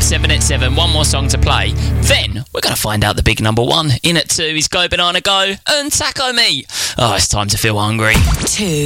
08787. One more song to play. Then we're going to find out the big number one. In at 2 is Go Banana Go and Taco Meat. Oh, it's time to feel hungry. 2.